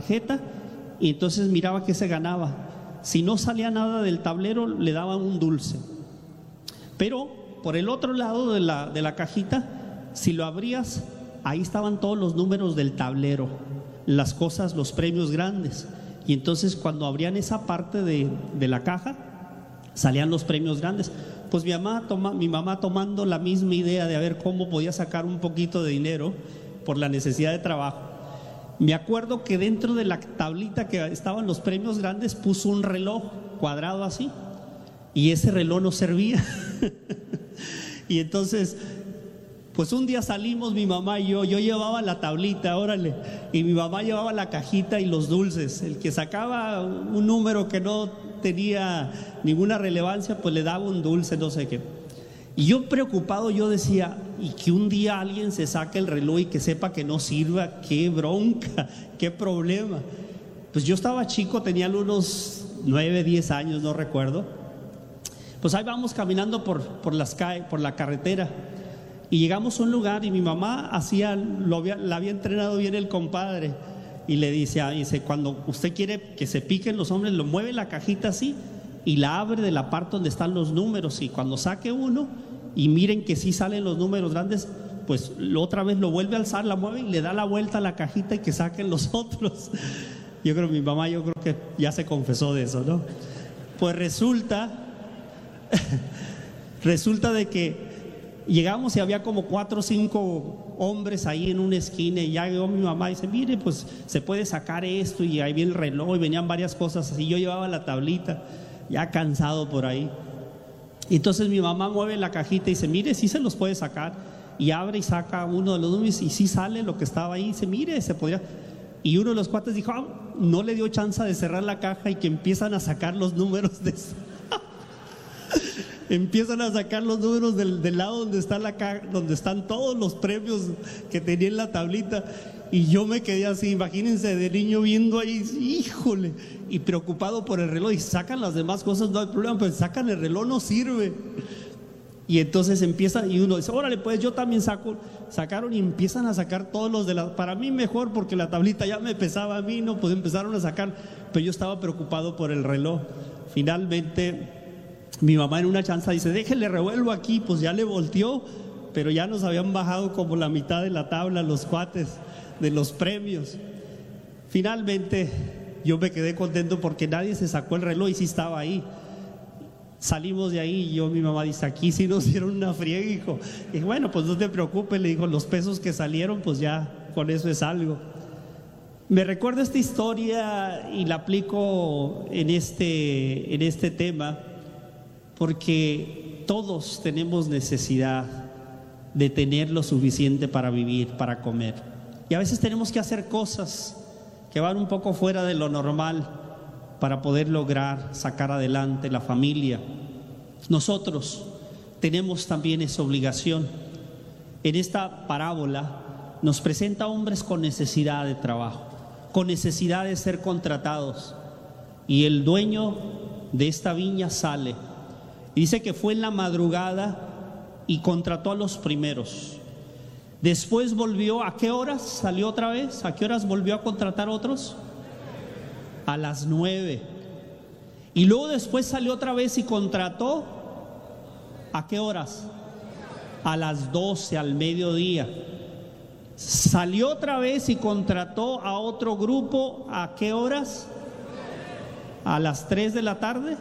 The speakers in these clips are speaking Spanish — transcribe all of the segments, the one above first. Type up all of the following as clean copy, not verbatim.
tarjeta y entonces miraba qué se ganaba. Si no salía nada del tablero, le daban un dulce. Pero por el otro lado de la cajita, si lo abrías, ahí estaban todos los números del tablero, las cosas, los premios grandes. Y entonces cuando abrían esa parte de la caja, salían los premios grandes. Pues mi mamá tomando la misma idea de a ver cómo podía sacar un poquito de dinero por la necesidad de trabajo. Me acuerdo que dentro de la tablita que estaban los premios grandes puso un reloj cuadrado así, y ese reloj no servía. Y entonces, pues un día salimos mi mamá y yo llevaba la tablita, órale, y mi mamá llevaba la cajita y los dulces. El que sacaba un número que no tenía ninguna relevancia, pues le daba un dulce, no sé qué. Y yo preocupado, yo decía, y que un día alguien se saque el reloj y que sepa que no sirva, qué bronca, qué problema. Pues yo estaba chico, tenía unos 9, 10 años, no recuerdo. Pues ahí vamos caminando por la carretera y llegamos a un lugar y mi mamá la había entrenado bien el compadre, y le dice, cuando usted quiere que se piquen los hombres, lo mueve la cajita así y la abre de la parte donde están los números, y cuando saque uno y miren que sí salen los números grandes, pues otra vez lo vuelve a alzar, la mueve y le da la vuelta a la cajita y que saquen los otros. Mi mamá que ya se confesó de eso, ¿no? Pues resulta de que llegamos y había como 4 o 5 hombres ahí en una esquina, y ya llegó mi mamá y dice, mire, pues se puede sacar esto, y ahí viene el reloj y venían varias cosas así. Yo llevaba la tablita, ya cansado por ahí. Y entonces mi mamá mueve la cajita y dice, mire, sí se los puede sacar, y abre y saca uno de los números y sí sale lo que estaba ahí. Dice, mire, se podría. Y uno de los cuates dijo, no le dio chance de cerrar la caja, y que empiezan a sacar los números empiezan a sacar los números del lado donde está la caja, donde están todos los premios que tenía en la tablita. Y yo me quedé así, imagínense, de niño viendo ahí, híjole, y preocupado por el reloj. Y sacan las demás cosas, no hay problema, pero sacan el reloj, no sirve. Y entonces empieza, y uno dice, órale, pues yo también sacaron y empiezan a sacar todos los para mí mejor, porque la tablita ya me pesaba a mí, ¿no? Pues empezaron a sacar, pero yo estaba preocupado por el reloj. Finalmente mi mamá en una chanza dice, déjele revuelvo aquí, pues ya le volteó, pero ya nos habían bajado como la mitad de la tabla los cuates de los premios. Finalmente yo me quedé contento porque nadie se sacó el reloj y sí estaba ahí. Salimos de ahí y mi mamá dice, aquí sí nos dieron una friega, hijo. Y bueno, pues no te preocupes, le dijo, los pesos que salieron, pues ya con eso es algo. Me recuerdo esta historia y la aplico en este tema, porque todos tenemos necesidad de tener lo suficiente para vivir, para comer. Y a veces tenemos que hacer cosas que van un poco fuera de lo normal para poder lograr sacar adelante la familia. Nosotros tenemos también esa obligación. En esta parábola nos presenta hombres con necesidad de trabajo, con necesidad de ser contratados. Y el dueño de esta viña sale. Dice que fue en la madrugada y contrató a los primeros. Después volvió, ¿a qué horas salió otra vez? ¿A qué horas volvió a contratar otros? A las 9. Y luego después salió otra vez y contrató, ¿a qué horas? A las 12, al mediodía. Salió otra vez y contrató a otro grupo, ¿a qué horas? A las 3 de la tarde.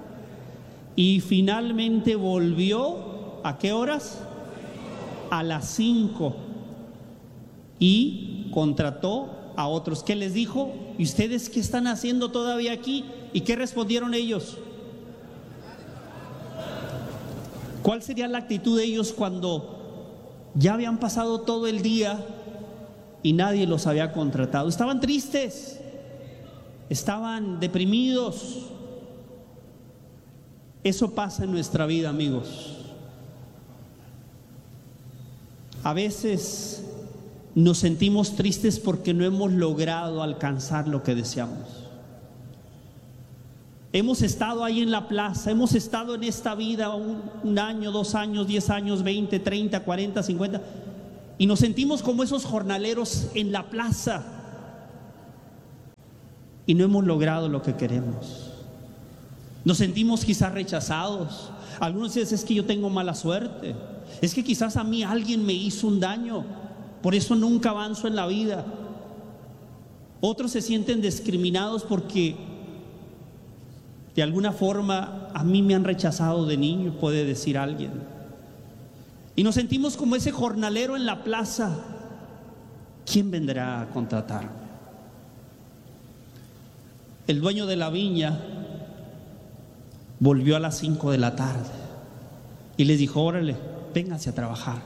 Y finalmente volvió, ¿a qué horas? A las 5. Y contrató a otros. ¿Qué les dijo? ¿Y ustedes qué están haciendo todavía aquí? ¿Y qué respondieron ellos? ¿Cuál sería la actitud de ellos cuando ya habían pasado todo el día y nadie los había contratado? Estaban tristes, estaban deprimidos. Eso pasa en nuestra vida, amigos. A veces nos sentimos tristes porque no hemos logrado alcanzar lo que deseamos. Hemos estado ahí en la plaza, hemos estado en esta vida un año, 2 años, 10 años, 20, 30, 40, 50, y nos sentimos como esos jornaleros en la plaza, y no hemos logrado lo que queremos. Nos sentimos quizás rechazados. Algunos dicen: es que yo tengo mala suerte, es que quizás a mí alguien me hizo un daño, por eso nunca avanzo en la vida. Otros se sienten discriminados porque de alguna forma a mí me han rechazado de niño, puede decir alguien. Y nos sentimos como ese jornalero en la plaza: ¿quién vendrá a contratarme? El dueño de la viña volvió a las 5 de la tarde y les dijo: órale, vénganse a trabajar.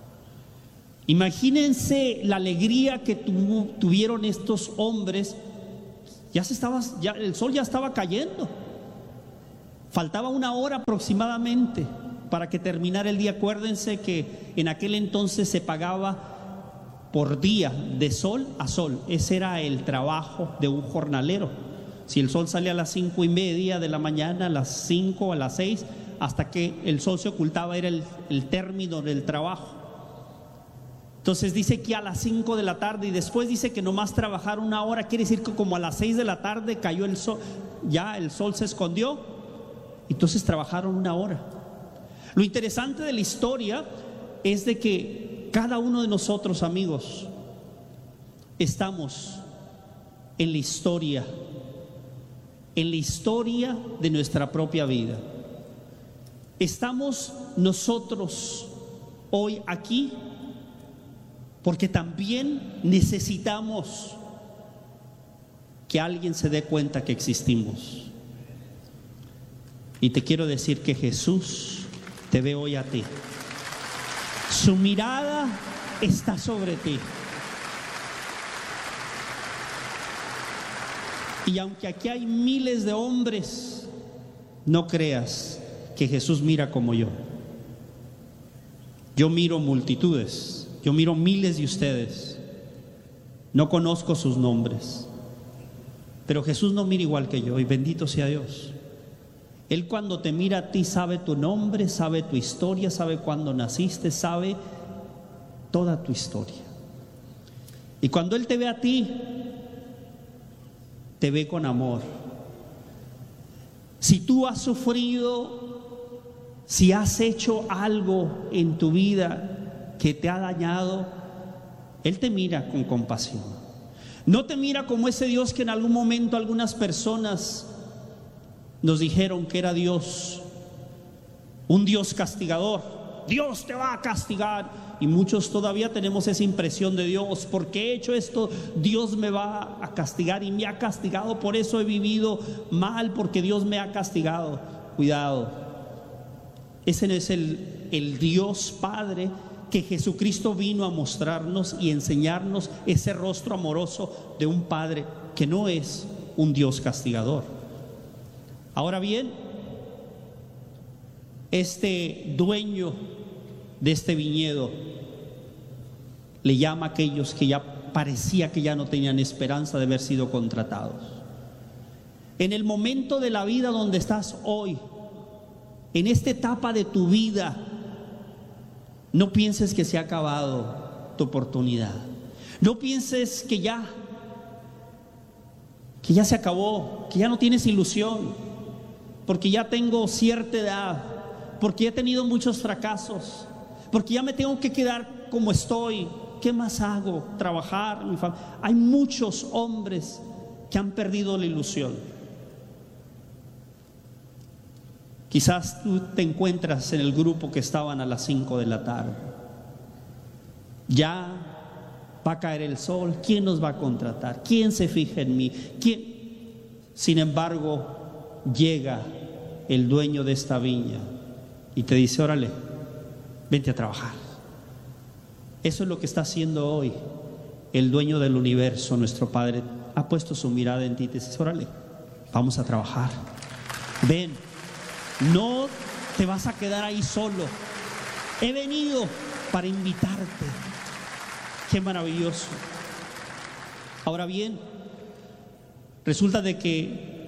Imagínense la alegría que tuvieron estos hombres. Ya el sol ya estaba cayendo. Faltaba 1 hora aproximadamente para que terminara el día. Acuérdense que en aquel entonces se pagaba por día, de sol a sol. Ese era el trabajo de un jornalero. Si el sol salía a las 5:30 de la mañana, a las 5, a las 6, hasta que el sol se ocultaba, era el término del trabajo. Entonces dice que a las 5 de la tarde, y después dice que nomás trabajar 1 hora, quiere decir que como a las 6 de la tarde cayó el sol, ya el sol se escondió, entonces trabajaron 1 hora. Lo interesante de la historia es de que cada uno de nosotros, amigos, estamos en la historia de nuestra propia vida. Estamos nosotros hoy aquí porque también necesitamos que alguien se dé cuenta que existimos. Y te quiero decir que Jesús te ve hoy a ti. Su mirada está sobre ti. Y aunque aquí hay miles de hombres, no creas que Jesús mira como yo. Yo miro multitudes, yo miro miles de ustedes. No conozco sus nombres, pero Jesús no mira igual que yo, y bendito sea Dios. Él cuando te mira a ti sabe tu nombre, sabe tu historia, sabe cuándo naciste, sabe toda tu historia. Y cuando Él te ve a ti, te ve con amor. Si tú has sufrido, si has hecho algo en tu vida que te ha dañado, Él te mira con compasión. No te mira como ese Dios que en algún momento algunas personas nos dijeron que era Dios, un Dios castigador. Dios te va a castigar. Y muchos todavía tenemos esa impresión de Dios: porque he hecho esto, Dios me va a castigar, y me ha castigado, por eso he vivido mal, porque Dios me ha castigado. Cuidado, ese no es el Dios Padre que Jesucristo vino a mostrarnos y enseñarnos, ese rostro amoroso de un Padre que no es un Dios castigador. Ahora bien, este dueño de este viñedo le llama a aquellos que ya parecía que ya no tenían esperanza de haber sido contratados. En el momento de la vida donde estás hoy, en esta etapa de tu vida, no pienses que se ha acabado tu oportunidad. No pienses que ya se acabó, que ya no tienes ilusión, porque ya tengo cierta edad, porque ya he tenido muchos fracasos, porque ya me tengo que quedar como estoy. ¿Qué más hago? Trabajar, mi familia. Hay muchos hombres que han perdido la ilusión. Quizás tú te encuentras en el grupo que estaban a las 5 de la tarde. Ya va a caer el sol. ¿Quién nos va a contratar? ¿Quién se fija en mí? ¿Quién? Sin embargo, llega el dueño de esta viña y te dice: órale, vente a trabajar. Eso es lo que está haciendo hoy el dueño del universo, nuestro Padre. Ha puesto su mirada en ti y te dice: órale, vamos a trabajar. Ven, no te vas a quedar ahí solo. He venido para invitarte. Qué maravilloso. Ahora bien, resulta de que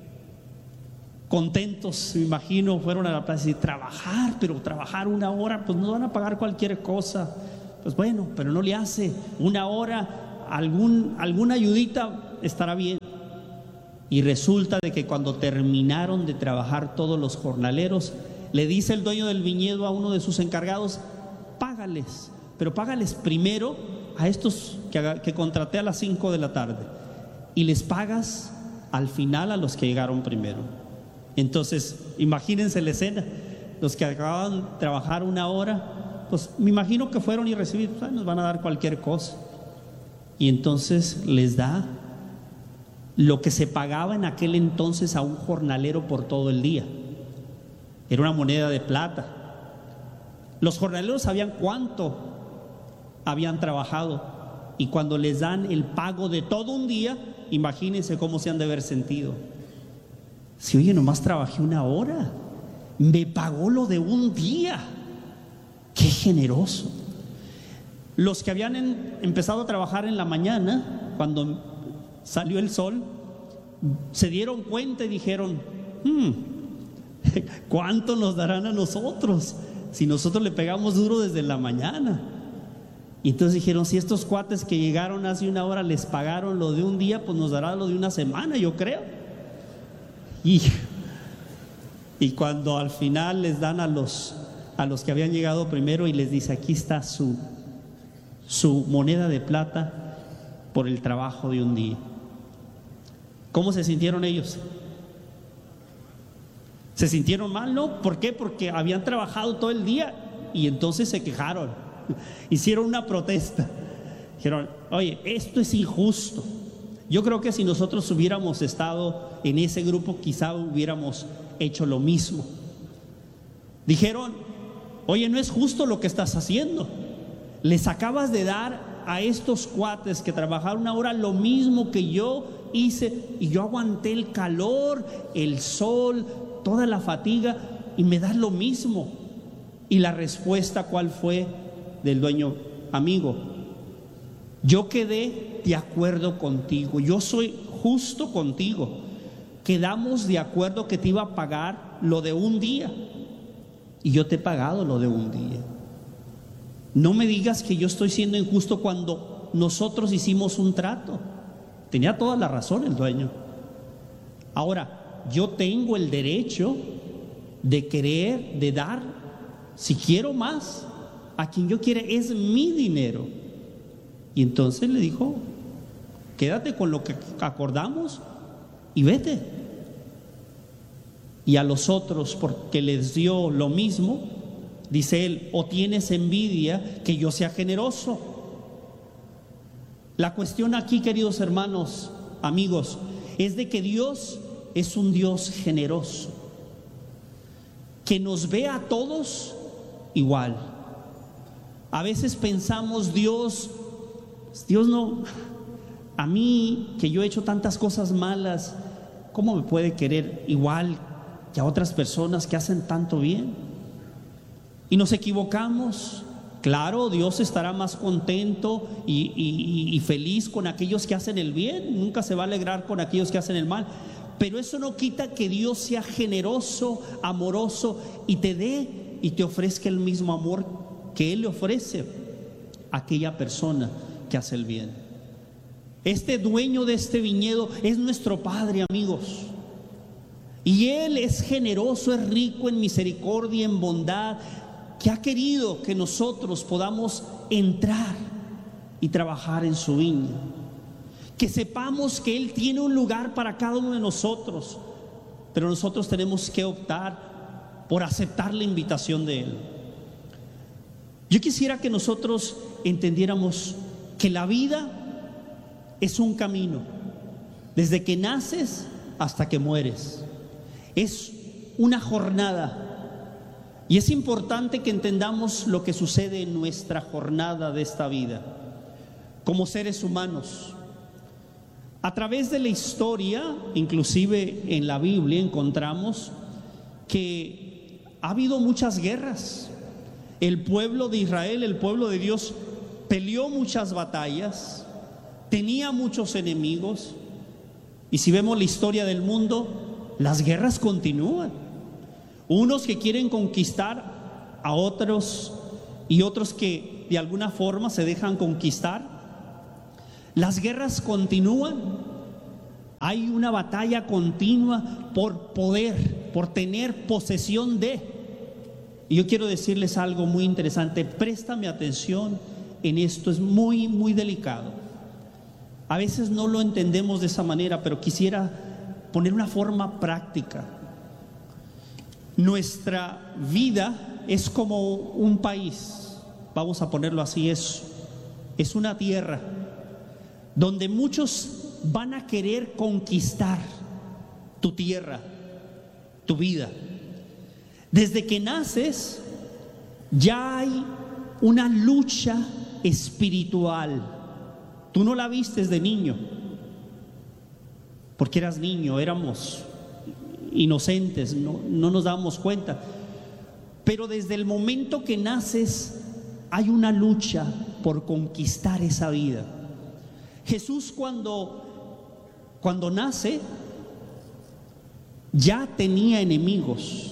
contentos, me imagino, fueron a la plaza y trabajar, pero trabajar 1 hora, pues nos van a pagar cualquier cosa. Pues bueno, pero no le hace. 1 hora, alguna ayudita estará bien. Y resulta de que cuando terminaron de trabajar todos los jornaleros, le dice el dueño del viñedo a uno de sus encargados: págales, pero págales primero a estos que contraté a las 5 de la tarde, y les pagas al final a los que llegaron primero. Entonces, imagínense la escena: los que acababan de trabajar 1 hora, pues me imagino que fueron y recibieron, pues, nos van a dar cualquier cosa. Y entonces les da lo que se pagaba en aquel entonces a un jornalero por todo el día. Era una moneda de plata. Los jornaleros sabían cuánto habían trabajado, y cuando les dan el pago de todo un día, imagínense cómo se han de haber sentido. Si, oye, nomás trabajé 1 hora, me pagó lo de un día. ¡Qué generoso! Los que habían empezado a trabajar en la mañana, cuando salió el sol, se dieron cuenta y dijeron: ¿cuánto nos darán a nosotros si nosotros le pegamos duro desde la mañana? Y entonces dijeron: si estos cuates que llegaron hace 1 hora les pagaron lo de un día, pues nos dará lo de 1 semana, yo creo. Y cuando al final les dan a los que habían llegado primero, y les dice: aquí está su moneda de plata por el trabajo de un día. ¿Cómo se sintieron ellos? ¿Se sintieron mal? No. ¿Por qué? Porque habían trabajado todo el día y entonces se quejaron, hicieron una protesta, dijeron: oye, esto es injusto. Yo creo que si nosotros hubiéramos estado en ese grupo, quizá hubiéramos hecho lo mismo. Dijeron: oye, no es justo lo que estás haciendo. Les acabas de dar a estos cuates que trabajaron 1 hora lo mismo que yo hice, y yo aguanté el calor, el sol, toda la fatiga, y me das lo mismo. Y la respuesta, ¿cuál fue del dueño? Amigo, yo quedé de acuerdo contigo, yo soy justo contigo. Quedamos de acuerdo que te iba a pagar lo de un día, y yo te he pagado lo de un día. No me digas que yo estoy siendo injusto cuando nosotros hicimos un trato. Tenía toda la razón el dueño. Ahora, yo tengo el derecho de querer, de dar, si quiero más, a quien yo quiera. Es mi dinero. Y entonces le dijo: quédate con lo que acordamos y vete. Y a los otros, porque les dio lo mismo, dice él: o tienes envidia que yo sea generoso. La cuestión aquí, queridos hermanos, amigos, es de que Dios es un Dios generoso, que nos ve a todos igual. A veces pensamos: Dios no, a mí, que yo he hecho tantas cosas malas, ¿cómo me puede querer igual que a otras personas que hacen tanto bien? Y nos equivocamos. Claro, Dios estará más contento y feliz con aquellos que hacen el bien, nunca se va a alegrar con aquellos que hacen el mal. Pero eso no quita que Dios sea generoso, amoroso, y te dé y te ofrezca el mismo amor que Él le ofrece a aquella persona que hace el bien. Este dueño de este viñedo es nuestro Padre, amigos, y Él es generoso, es rico en misericordia, en bondad, que ha querido que nosotros podamos entrar y trabajar en su viña, que sepamos que Él tiene un lugar para cada uno de nosotros, pero nosotros tenemos que optar por aceptar la invitación de Él. Yo quisiera que nosotros entendiéramos que la vida es un camino, desde que naces hasta que mueres. Es una jornada. Y es importante que entendamos lo que sucede en nuestra jornada de esta vida como seres humanos. A través de la historia, inclusive en la Biblia, encontramos que ha habido muchas guerras. El pueblo de Israel, el pueblo de Dios, peleó muchas batallas, tenía muchos enemigos. Y si vemos la historia del mundo, las guerras continúan. Unos que quieren conquistar a otros y otros que de alguna forma se dejan conquistar. Las guerras continúan. Hay una batalla continua por poder, por tener posesión de. Y yo quiero decirles algo muy interesante. Préstame atención en esto, es muy, muy delicado. A veces no lo entendemos de esa manera, pero quisiera poner una forma práctica. Nuestra vida es como un país, vamos a ponerlo así, es una tierra donde muchos van a querer conquistar tu tierra, tu vida. Desde que naces ya hay una lucha espiritual. Tú no la vistes de niño, porque eras niño, éramos inocentes, no nos dábamos cuenta. Pero desde el momento que naces hay una lucha por conquistar esa vida. Jesús cuando nace ya tenía enemigos.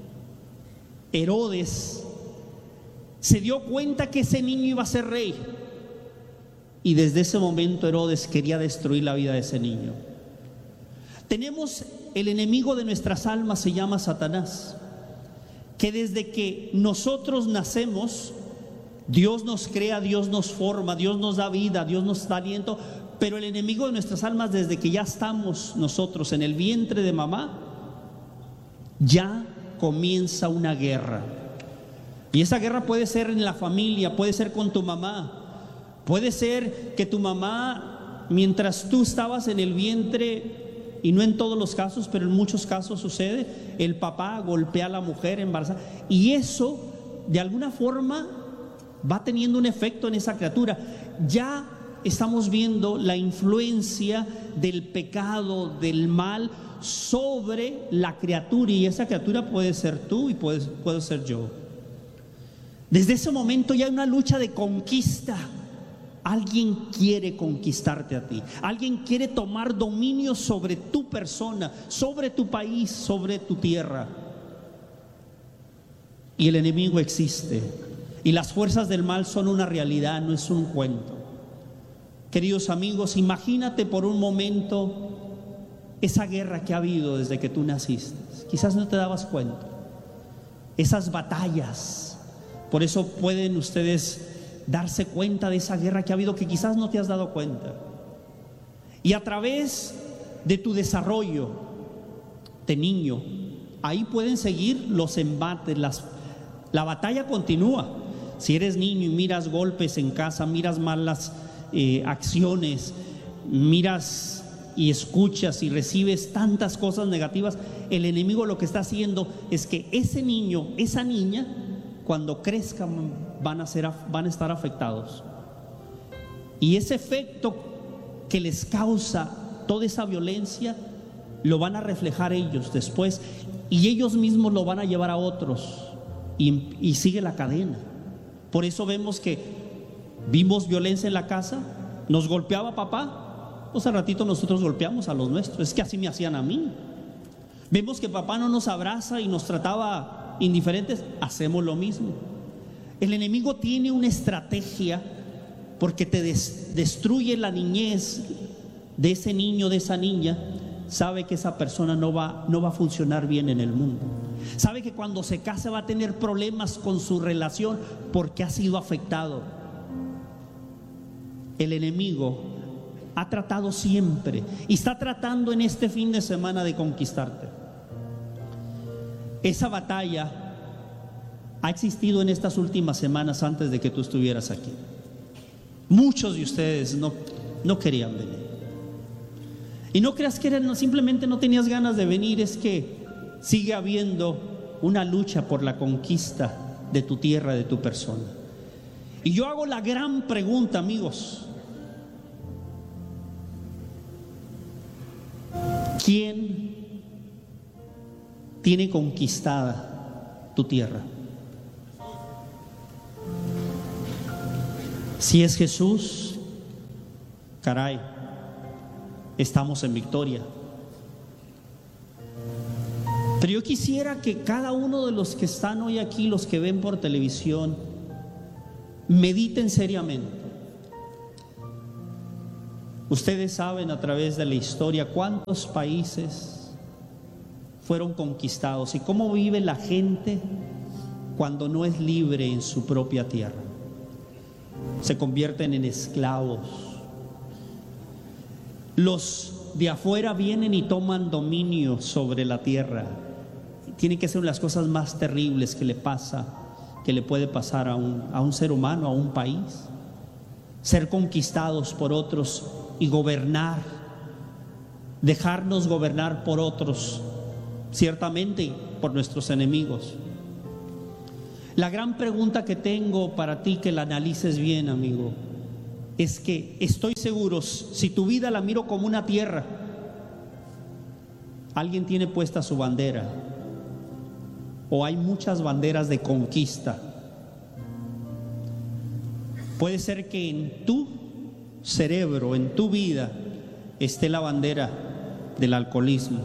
Herodes se dio cuenta que ese niño iba a ser rey, y desde ese momento Herodes quería destruir la vida de ese niño. Tenemos el enemigo de nuestras almas, se llama Satanás, que desde que nosotros nacemos, Dios nos crea, Dios nos forma, Dios nos da vida, Dios nos da aliento, pero el enemigo de nuestras almas, desde que ya estamos nosotros en el vientre de mamá, ya comienza una guerra. Y esa guerra puede ser en la familia, puede ser con tu mamá, puede ser que tu mamá, mientras tú estabas en el vientre, y no en todos los casos, pero en muchos casos sucede, el papá golpea a la mujer embarazada, y eso de alguna forma va teniendo un efecto en esa criatura. Ya estamos viendo la influencia del pecado, del mal sobre la criatura, y esa criatura puede ser tú y puede ser yo. Desde ese momento ya hay una lucha de conquista. Alguien quiere conquistarte a ti, alguien quiere tomar dominio sobre tu persona, sobre tu país, sobre tu tierra. Y el enemigo existe, y las fuerzas del mal son una realidad, no es un cuento. Queridos amigos, imagínate por un momento esa guerra que ha habido desde que tú naciste. Quizás no te dabas cuenta. Esas batallas. Por eso pueden ustedes darse cuenta de esa guerra que ha habido, que quizás no te has dado cuenta. Y a través de tu desarrollo de niño, ahí pueden seguir los embates, la batalla continúa. Si eres niño y miras golpes en casa, miras malas acciones, miras y escuchas y recibes tantas cosas negativas, el enemigo lo que está haciendo es que ese niño, esa niña, cuando crezcan van a estar afectados. Y ese efecto que les causa toda esa violencia lo van a reflejar ellos después, y ellos mismos lo van a llevar a otros, y sigue la cadena. Por eso vimos violencia en la casa, nos golpeaba papá, pues al ratito nosotros golpeamos a los nuestros. Es que así me hacían a mí. Vemos que papá no nos abraza y nos trataba indiferentes, hacemos lo mismo. El enemigo tiene una estrategia porque te destruye la niñez de ese niño, de esa niña. Sabe que esa persona no va a funcionar bien en el mundo. Sabe que cuando se case va a tener problemas con su relación porque ha sido afectado. El enemigo ha tratado siempre y está tratando en este fin de semana de conquistarte. Esa batalla ha existido en estas últimas semanas antes de que tú estuvieras aquí. Muchos de ustedes no querían venir. Y no creas que simplemente no tenías ganas de venir, es que sigue habiendo una lucha por la conquista de tu tierra, de tu persona. Y yo hago la gran pregunta, amigos: ¿quién tiene conquistada tu tierra? Si es Jesús, caray, estamos en victoria. Pero yo quisiera que cada uno de los que están hoy aquí, los que ven por televisión, mediten seriamente. Ustedes saben a través de la historia cuántos países fueron conquistados y cómo vive la gente cuando no es libre en su propia tierra. Se convierten en esclavos. Los de afuera vienen y toman dominio sobre la tierra. Tiene que ser una de las cosas más terribles que le puede pasar a un ser humano, a un país. Ser conquistados por otros y gobernar, dejarnos gobernar por otros, ciertamente por nuestros enemigos. La gran pregunta que tengo para ti, que la analices bien, amigo, es que estoy seguro, si tu vida la miro como una tierra, alguien tiene puesta su bandera, o hay muchas banderas de conquista. Puede ser que en tu cerebro, en tu vida, esté la bandera del alcoholismo.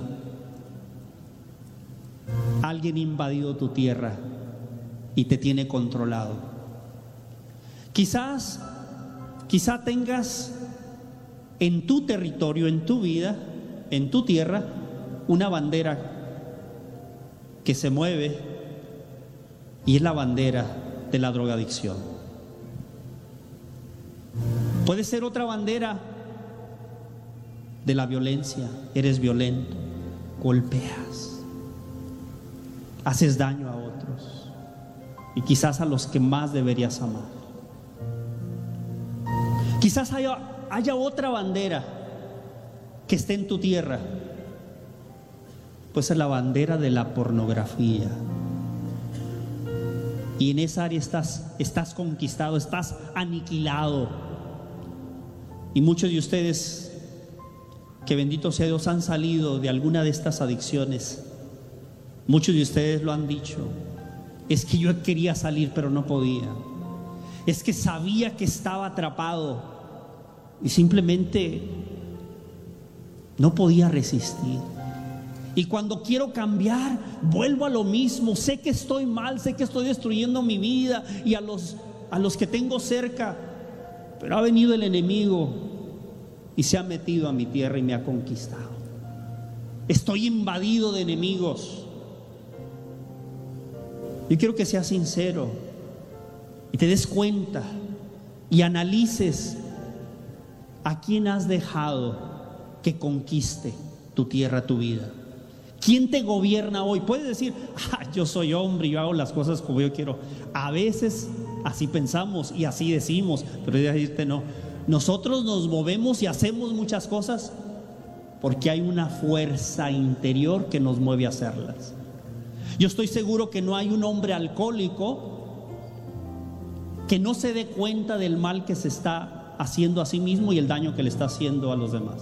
Alguien ha invadido tu tierra y te tiene controlado. Quizá tengas en tu territorio, en tu vida, en tu tierra, una bandera que se mueve, y es la bandera de la drogadicción. Puede ser otra bandera de la violencia. Eres violento, golpeas, haces daño a otros, y quizás a los que más deberías amar. Quizás haya otra bandera que esté en tu tierra, pues es la bandera de la pornografía. Y en esa área estás conquistado, estás aniquilado. Y muchos de ustedes, que bendito sea Dios, han salido de alguna de estas adicciones. Muchos de ustedes lo han dicho: es que yo quería salir pero no podía, es que sabía que estaba atrapado y simplemente no podía resistir. Y cuando quiero cambiar, vuelvo a lo mismo. Sé que estoy mal, sé que estoy destruyendo mi vida y a los que tengo cerca, pero ha venido el enemigo y se ha metido a mi tierra y me ha conquistado. Estoy invadido de enemigos. Yo quiero que seas sincero y te des cuenta y analices a quién has dejado que conquiste tu tierra, tu vida. ¿Quién te gobierna hoy? Puedes decir: yo soy hombre y yo hago las cosas como yo quiero. A veces así pensamos y así decimos, pero yo decirte no. Nosotros nos movemos y hacemos muchas cosas porque hay una fuerza interior que nos mueve a hacerlas. Yo estoy seguro que no hay un hombre alcohólico que no se dé cuenta del mal que se está haciendo a sí mismo y el daño que le está haciendo a los demás.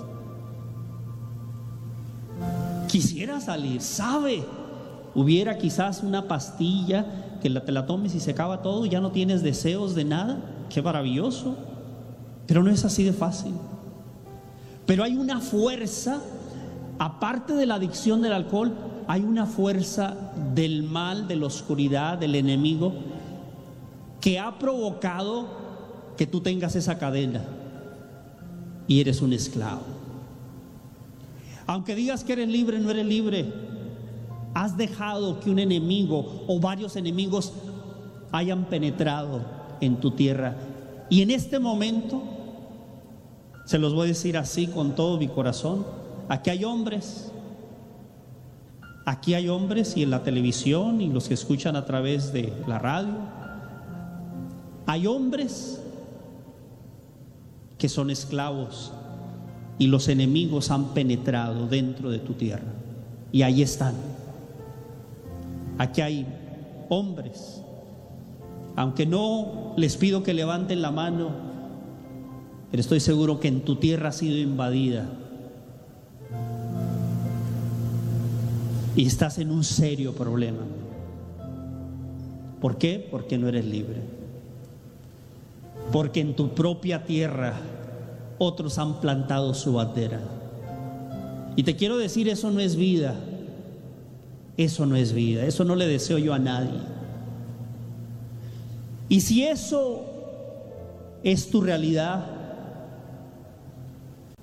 Quisiera salir, sabe, hubiera quizás una pastilla que te la tomes y se acaba todo y ya no tienes deseos de nada. Qué maravilloso, pero no es así de fácil. Pero hay una fuerza, aparte de la adicción del alcohol, hay una fuerza del mal, de la oscuridad, del enemigo, que ha provocado que tú tengas esa cadena y eres un esclavo. Aunque digas que eres libre, no eres libre. Has dejado que un enemigo o varios enemigos hayan penetrado en tu tierra. Y en este momento, se los voy a decir así con todo mi corazón, aquí hay hombres y en la televisión y los que escuchan a través de la radio, hay hombres que son esclavos y los enemigos han penetrado dentro de tu tierra y ahí están. Aquí hay hombres, aunque no les pido que levanten la mano, pero estoy seguro que en tu tierra ha sido invadida y estás en un serio problema. ¿Por qué? Porque no eres libre. Porque en tu propia tierra otros han plantado su bandera. Y te quiero decir, eso no es vida. Eso no es vida. Eso no le deseo yo a nadie. Y si eso es tu realidad,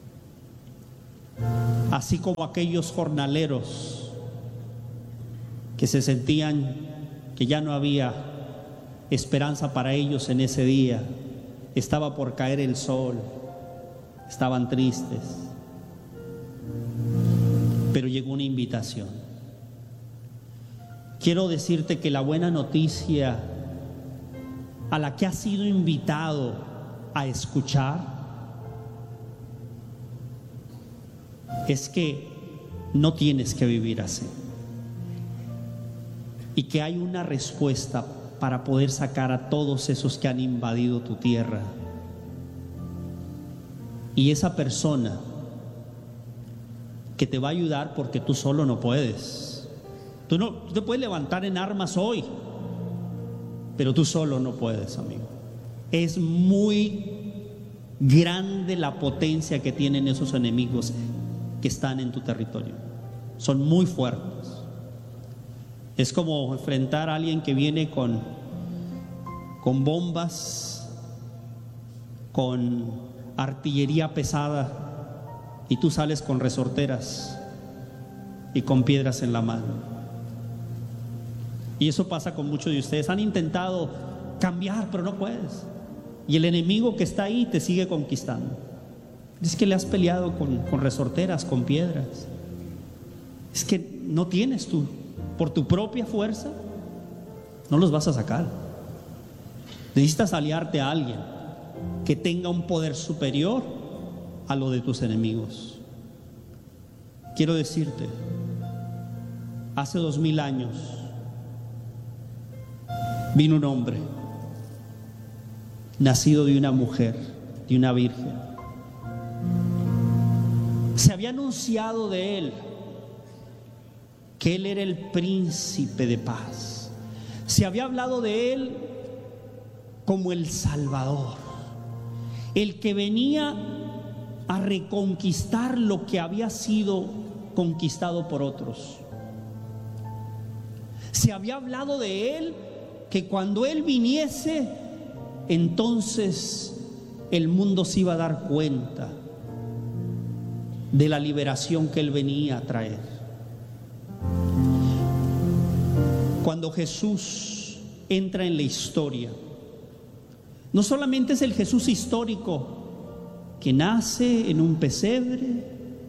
así como aquellos jornaleros que se sentían que ya no había esperanza para ellos en ese día. Estaba por caer el sol, estaban tristes, pero llegó una invitación. Quiero decirte que la buena noticia a la que has sido invitado a escuchar es que no tienes que vivir así, y que hay una respuesta para poder sacar a todos esos que han invadido tu tierra. Y esa persona que te va a ayudar, porque tú solo no puedes. Tú te puedes levantar en armas hoy, pero tú solo no puedes, amigo. Es muy grande la potencia que tienen esos enemigos que están en tu territorio. Son muy fuertes. Es como enfrentar a alguien que viene con bombas, con artillería pesada, y tú sales con resorteras y con piedras en la mano. Y eso pasa con muchos de ustedes. Han intentado cambiar, pero no puedes. Y el enemigo que está ahí te sigue conquistando. Es que le has peleado con resorteras, con piedras. Es que no tienes tú. Por tu propia fuerza no los vas a sacar. Necesitas aliarte a alguien que tenga un poder superior a lo de tus enemigos. Quiero decirte, hace 2000 años vino un hombre nacido de una mujer, de una virgen. Se había anunciado de él que él era el príncipe de paz. Se había hablado de él como el Salvador, el que venía a reconquistar lo que había sido conquistado por otros. Se había hablado de él que cuando él viniese, entonces el mundo se iba a dar cuenta de la liberación que él venía a traer. Cuando Jesús entra en la historia, no solamente es el Jesús histórico que nace en un pesebre,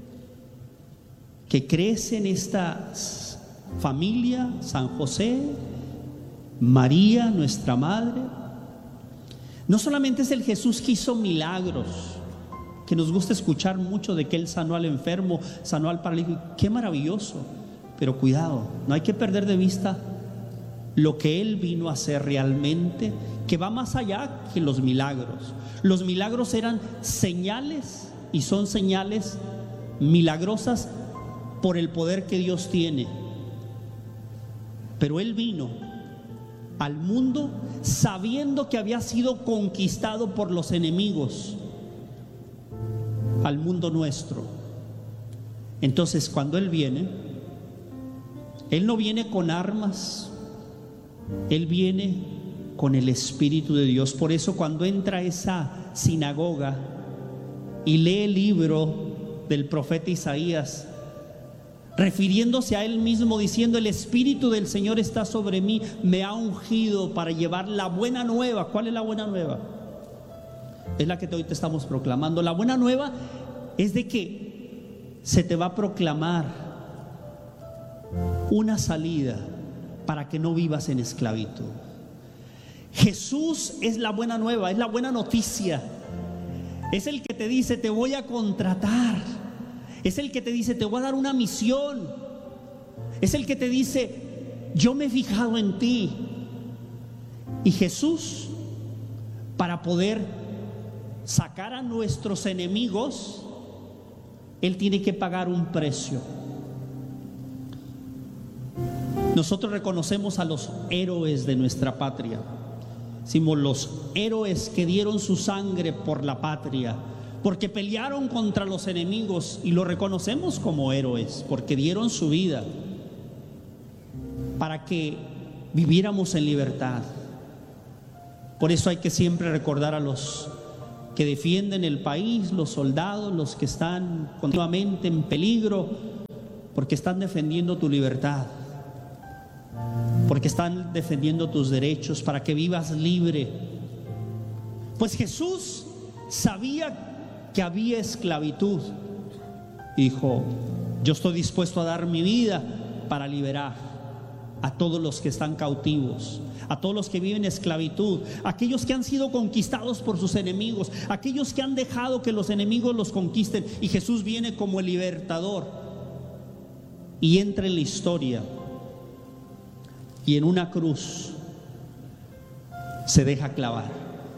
que crece en esta familia, San José, María, nuestra madre. No solamente es el Jesús que hizo milagros, que nos gusta escuchar mucho de que él sanó al enfermo, sanó al paralítico. Qué maravilloso, pero cuidado, no hay que perder de vista lo que él vino a hacer realmente, que va más allá que los milagros. Los milagros eran señales, y son señales milagrosas por el poder que Dios tiene. Pero él vino al mundo sabiendo que había sido conquistado por los enemigos, al mundo nuestro. Entonces, cuando él viene, él no viene con armas, él viene con el Espíritu de Dios. Por eso cuando entra a esa sinagoga y lee el libro del profeta Isaías, refiriéndose a él mismo, diciendo: el Espíritu del Señor está sobre mí, me ha ungido para llevar la buena nueva. ¿Cuál es la buena nueva? Es la que hoy te estamos proclamando. La buena nueva es de que se te va a proclamar una salida para que no vivas en esclavitud. Jesús es la buena nueva, es la buena noticia. Es el que te dice: te voy a contratar. Es el que te dice: te voy a dar una misión. Es el que te dice: yo me he fijado en ti. Y Jesús, para poder sacar a nuestros enemigos, él tiene que pagar un precio. Nosotros reconocemos a los héroes de nuestra patria. Decimos: los héroes que dieron su sangre por la patria, porque pelearon contra los enemigos, y lo reconocemos como héroes porque dieron su vida para que viviéramos en libertad. Por eso hay que siempre recordar a los que defienden el país, los soldados, los que están continuamente en peligro, porque están defendiendo tu libertad, porque están defendiendo tus derechos para que vivas libre. Pues Jesús sabía que había esclavitud. Dijo: yo estoy dispuesto a dar mi vida para liberar a todos los que están cautivos, a todos los que viven en esclavitud, aquellos que han sido conquistados por sus enemigos, aquellos que han dejado que los enemigos los conquisten. Y Jesús viene como el libertador y entra en la historia, y en una cruz se deja clavar.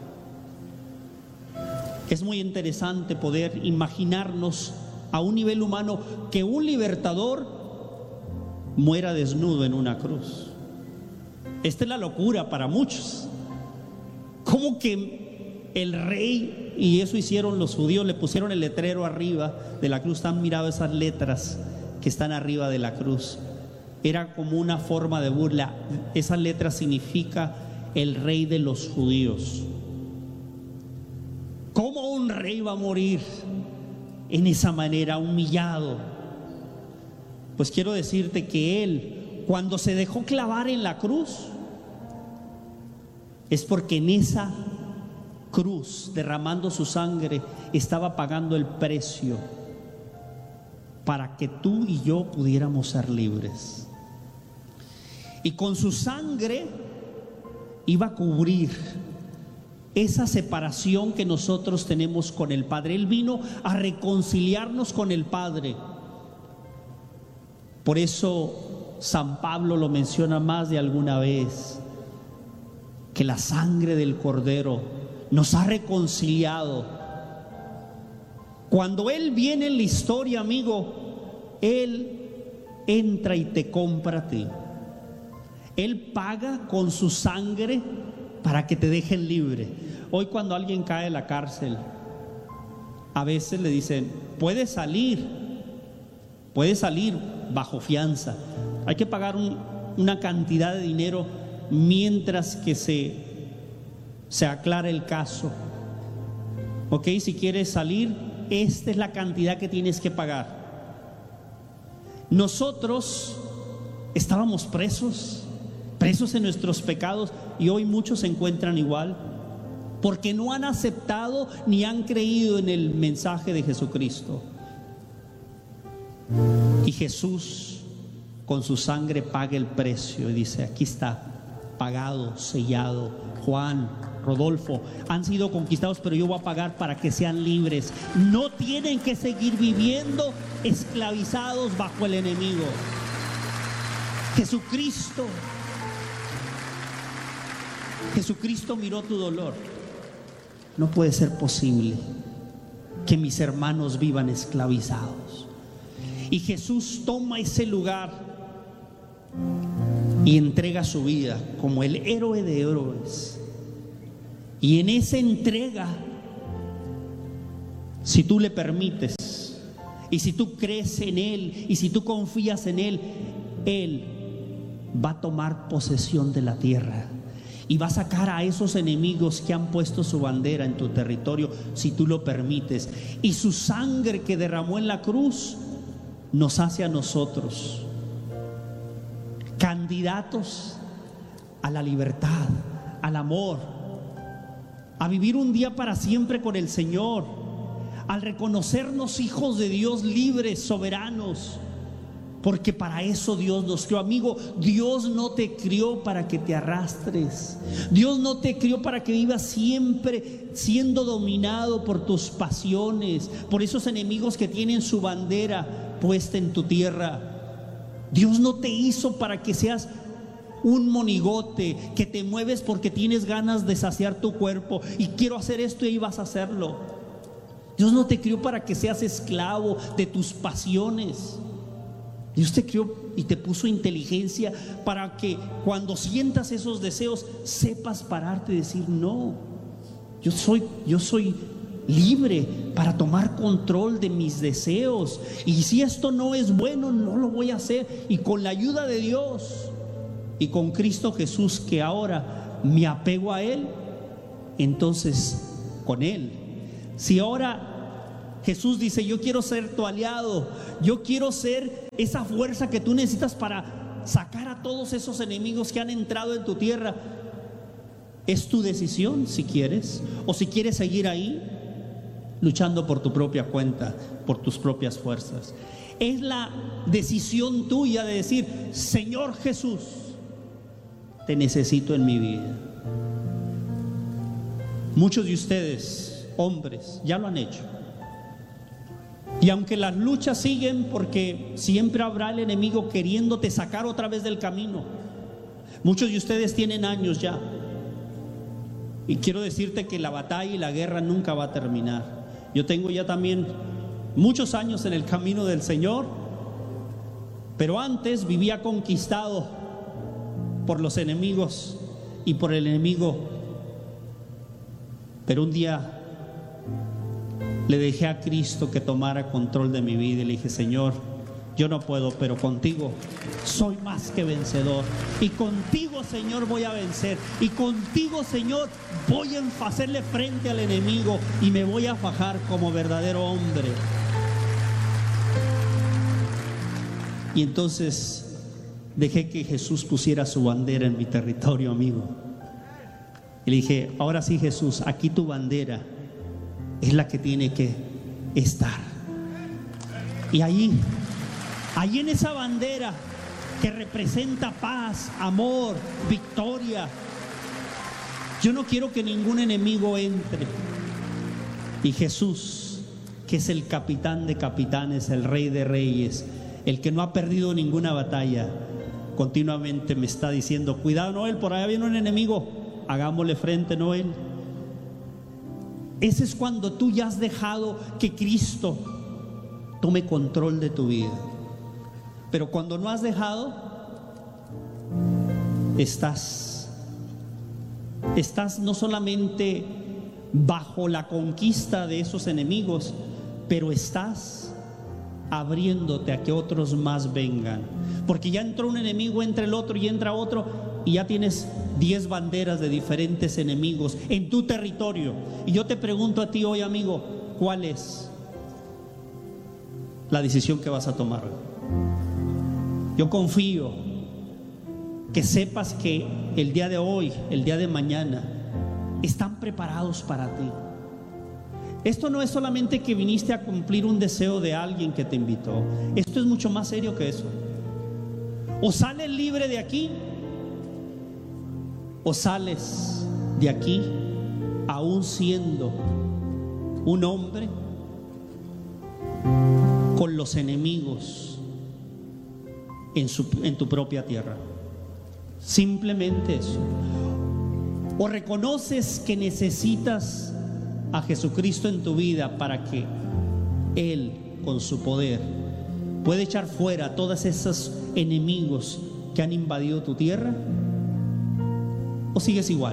Es muy interesante poder imaginarnos a un nivel humano que un libertador muera desnudo en una cruz. Esta es la locura para muchos. ¿Cómo que el rey? Y eso hicieron los judíos, le pusieron el letrero arriba de la cruz. ¿Han mirado esas letras que están arriba de la cruz? Era como una forma de burla. Esa letra significa el rey de los judíos. ¿Cómo un rey va a morir en esa manera, humillado? Pues quiero decirte que él, cuando se dejó clavar en la cruz, es porque en esa cruz, derramando su sangre, estaba pagando el precio para que tú y yo pudiéramos ser libres. Y con su sangre iba a cubrir esa separación que nosotros tenemos con el Padre. Él vino a reconciliarnos con el Padre. Por eso San Pablo lo menciona más de alguna vez, que la sangre del Cordero nos ha reconciliado. Cuando Él viene en la historia, amigo, Él entra y te compra a ti. Él paga con su sangre para que te dejen libre. Hoy cuando alguien cae en la cárcel, a veces le dicen: puede salir bajo fianza. Hay que pagar una cantidad de dinero mientras que se aclara el caso. Ok, si quieres salir, esta es la cantidad que tienes que pagar. Nosotros estábamos presos en nuestros pecados, y hoy muchos se encuentran igual, porque no han aceptado ni han creído en el mensaje de Jesucristo. Y Jesús con su sangre paga el precio y dice: aquí está, pagado, sellado. Juan, Rodolfo han sido conquistados, pero yo voy a pagar para que sean libres. No tienen que seguir viviendo esclavizados bajo el enemigo. Jesucristo miró tu dolor. No puede ser posible que mis hermanos vivan esclavizados. Y Jesús toma ese lugar y entrega su vida como el héroe de héroes. Y en esa entrega, si tú le permites, y si tú crees en Él, y si tú confías en Él, Él va a tomar posesión de la tierra y va a sacar a esos enemigos que han puesto su bandera en tu territorio, si tú lo permites. Y su sangre que derramó en la cruz nos hace a nosotros candidatos a la libertad, al amor, a vivir un día para siempre con el Señor, al reconocernos hijos de Dios, libres, soberanos, porque para eso Dios nos crió. Amigo, Dios no te crió para que te arrastres. Dios no te crió para que vivas siempre siendo dominado por tus pasiones, por esos enemigos que tienen su bandera puesta en tu tierra. Dios no te hizo para que seas un monigote que te mueves porque tienes ganas de saciar tu cuerpo y quiero hacer esto y ahí vas a hacerlo. Dios no te crió para que seas esclavo de tus pasiones. Dios te crió y te puso inteligencia para que cuando sientas esos deseos sepas pararte y decir: no, yo soy libre para tomar control de mis deseos, y si esto no es bueno, no lo voy a hacer. Y con la ayuda de Dios y con Cristo Jesús, que ahora me apego a Él, entonces con Él Si ahora Jesús dice, yo quiero ser tu aliado, yo quiero ser esa fuerza que tú necesitas para sacar a todos esos enemigos que han entrado en tu tierra, es tu decisión si quieres, o si quieres seguir ahí luchando por tu propia cuenta, por tus propias fuerzas. Es la decisión tuya de decir, Señor Jesús, te necesito en mi vida. Muchos de ustedes, hombres, ya lo han hecho. Y aunque las luchas siguen, porque siempre habrá el enemigo queriéndote sacar otra vez del camino. Muchos de ustedes tienen años ya. Y quiero decirte que la batalla y la guerra nunca va a terminar. Yo tengo ya también muchos años en el camino del Señor, pero antes vivía conquistado por los enemigos y por el enemigo. Pero un día le dejé a Cristo que tomara control de mi vida y le dije, Señor, yo no puedo, pero contigo soy más que vencedor. Y contigo, Señor, voy a vencer. Y contigo, Señor, voy a hacerle frente al enemigo y me voy a fajar como verdadero hombre. Y entonces dejé que Jesús pusiera su bandera en mi territorio, amigo. Y le dije, ahora sí, Jesús, aquí tu bandera es la que tiene que estar. Y allí en esa bandera que representa paz, amor, victoria, yo no quiero que ningún enemigo entre. Y Jesús, que es el capitán de capitanes, el rey de reyes, el que no ha perdido ninguna batalla, continuamente me está diciendo, cuidado Noel, por allá viene un enemigo, hagámosle frente, Noel. Ese es cuando tú ya has dejado que Cristo tome control de tu vida. Pero cuando no has dejado, estás no solamente bajo la conquista de esos enemigos, pero estás abriéndote a que otros más vengan. Porque ya entró un enemigo, entra el otro y entra otro, y ya tienes 10 banderas de diferentes enemigos en tu territorio. Y yo te pregunto a ti hoy, amigo, ¿cuál es la decisión que vas a tomar? Yo confío que sepas que el día de hoy, el día de mañana, están preparados para ti. Esto no es solamente que viniste a cumplir un deseo de alguien que te invitó. Esto es mucho más serio que eso. O sales libre de aquí, o sales de aquí aún siendo un hombre con los enemigos en tu propia tierra. Simplemente eso. O reconoces que necesitas a Jesucristo en tu vida para que Él, con su poder, pueda echar fuera a todos esos enemigos que han invadido tu tierra. O sigues igual.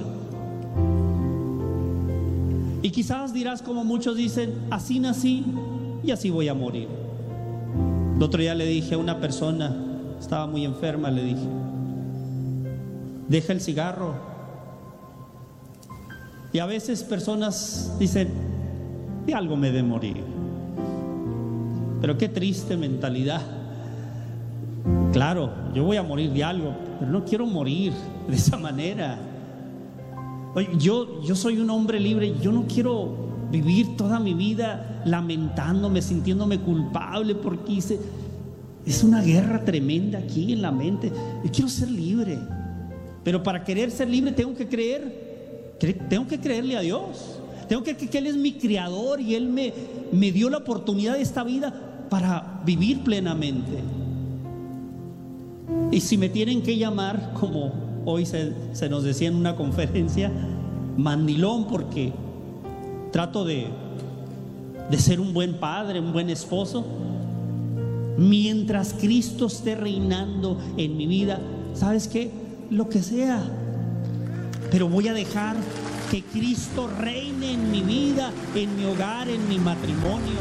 Y quizás dirás, como muchos dicen, así nací y así voy a morir. El otro día le dije a una persona, estaba muy enferma, le dije, deja el cigarro. Y a veces personas dicen, de algo me he de morir. Pero qué triste mentalidad. Claro, yo voy a morir de algo, pero no quiero morir de esa manera. Oye, yo soy un hombre libre, yo no quiero vivir toda mi vida lamentándome, sintiéndome culpable porque hice. Es una guerra tremenda aquí en la mente. Yo quiero ser libre, pero para querer ser libre tengo que creerle a Dios. Tengo que creer que Él es mi creador y Él me dio la oportunidad de esta vida para vivir plenamente. Y si me tienen que llamar, como hoy se nos decía en una conferencia, mandilón, porque trato de ser un buen padre, un buen esposo, mientras Cristo esté reinando en mi vida, ¿sabes qué? Lo que sea, pero voy a dejar que Cristo reine en mi vida, en mi hogar, en mi matrimonio.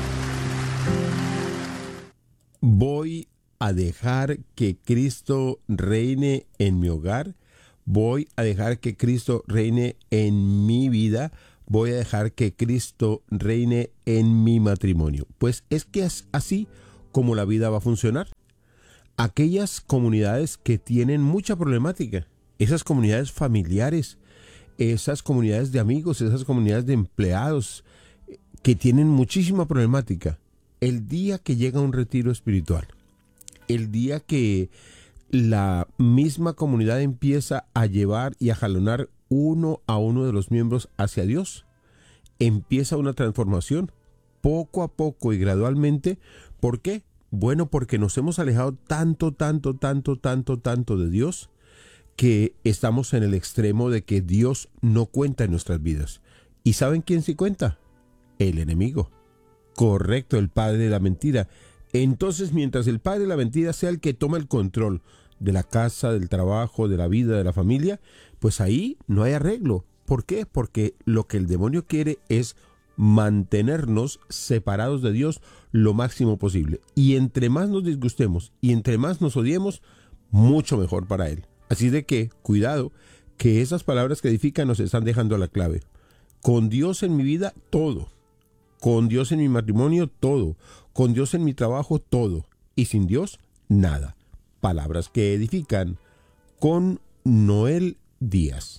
Voy a dejar que Cristo reine en mi hogar. Voy a dejar que Cristo reine en mi vida. voy a dejar que Cristo reine en mi matrimonio. Pues es que es así como la vida va a funcionar. Aquellas comunidades que tienen mucha problemática, esas comunidades familiares, esas comunidades de amigos, esas comunidades de empleados que tienen muchísima problemática, el día que llega un retiro espiritual, el día que la misma comunidad empieza a llevar y a jalonar uno a uno de los miembros hacia Dios, empieza una transformación poco a poco y gradualmente. ¿Por qué? Bueno, porque nos hemos alejado tanto de Dios, que estamos en el extremo de que Dios no cuenta en nuestras vidas. ¿Y saben quién sí cuenta? El enemigo. Correcto, el padre de la mentira. Entonces, mientras el padre de la mentira sea el que toma el control de la casa, del trabajo, de la vida, de la familia, pues ahí no hay arreglo. ¿Por qué? Porque lo que el demonio quiere es mantenernos separados de Dios lo máximo posible. Y entre más nos disgustemos y entre más nos odiemos, mucho mejor para él. Así de que, cuidado, que esas palabras que edifican nos están dejando la clave. Con Dios en mi vida, todo. Con Dios en mi matrimonio, todo. Con Dios en mi trabajo, todo. Y sin Dios, nada. Palabras que edifican, con Noel Díaz.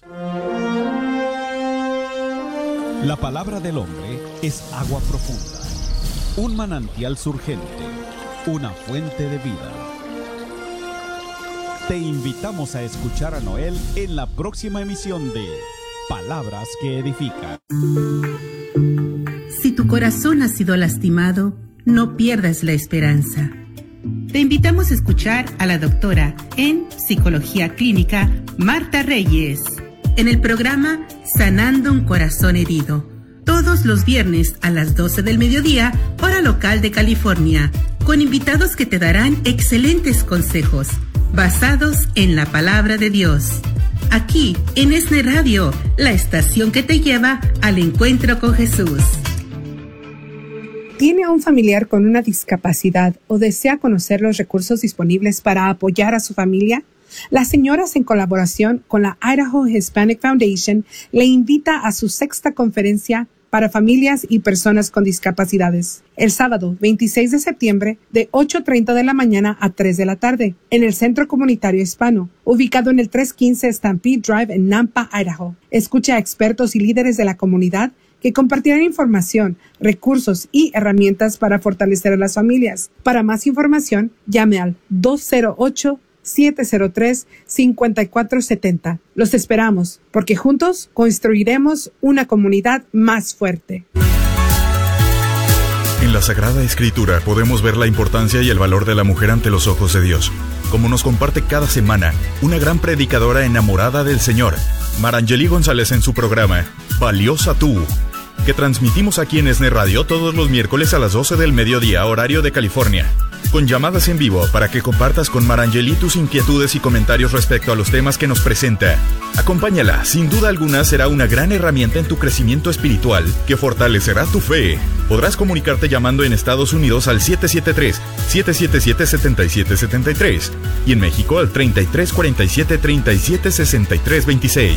La palabra del hombre es agua profunda, un manantial surgente, una fuente de vida. Te invitamos a escuchar a Noel en la próxima emisión de Palabras que Edifican. Si tu corazón ha sido lastimado, no pierdas la esperanza. Te invitamos a escuchar a la doctora en Psicología Clínica, Marta Reyes, en el programa Sanando un Corazón Herido, todos los viernes a las 12 del mediodía, hora local de California, con invitados que te darán excelentes consejos, basados en la palabra de Dios. Aquí, en ESNE Radio, la estación que te lleva al encuentro con Jesús. ¿Tiene a un familiar con una discapacidad o desea conocer los recursos disponibles para apoyar a su familia? Las señoras, en colaboración con la Idaho Hispanic Foundation, le invita a su 6ª conferencia para familias y personas con discapacidades, el sábado 26 de septiembre de 8:30 de la mañana a 3 de la tarde, en el Centro Comunitario Hispano, ubicado en el 315 Stampede Drive en Nampa, Idaho. Escucha a expertos y líderes de la comunidad que compartirán información, recursos y herramientas para fortalecer a las familias. Para más información, llame al 208-703-5470. Los esperamos, porque juntos construiremos una comunidad más fuerte. En la Sagrada Escritura podemos ver la importancia y el valor de la mujer ante los ojos de Dios, como nos comparte cada semana una gran predicadora enamorada del Señor, Marangeli González, en su programa Valiosa Tú, que transmitimos aquí en ESNE Radio todos los miércoles a las 12 del mediodía, horario de California, con llamadas en vivo para que compartas con Marangeli tus inquietudes y comentarios respecto a los temas que nos presenta. Acompáñala, sin duda alguna será una gran herramienta en tu crecimiento espiritual que fortalecerá tu fe. Podrás comunicarte llamando en Estados Unidos al 773-777-7773 y en México al 3347-376326.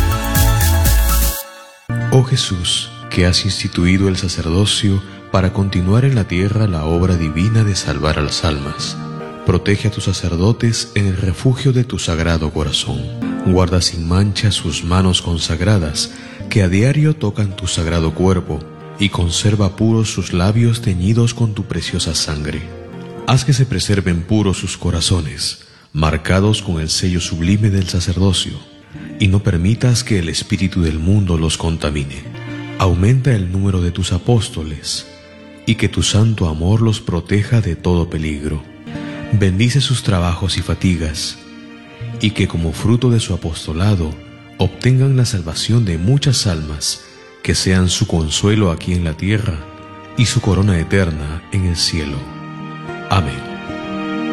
Oh Jesús, que has instituido el sacerdocio para continuar en la tierra la obra divina de salvar a las almas. Protege a tus sacerdotes en el refugio de tu sagrado corazón. Guarda sin mancha sus manos consagradas, que a diario tocan tu sagrado cuerpo, y conserva puros sus labios teñidos con tu preciosa sangre. Haz que se preserven puros sus corazones, marcados con el sello sublime del sacerdocio, y no permitas que el espíritu del mundo los contamine. Aumenta el número de tus apóstoles, y que tu santo amor los proteja de todo peligro. Bendice sus trabajos y fatigas, y que como fruto de su apostolado obtengan la salvación de muchas almas, que sean su consuelo aquí en la tierra y su corona eterna en el cielo. Amén.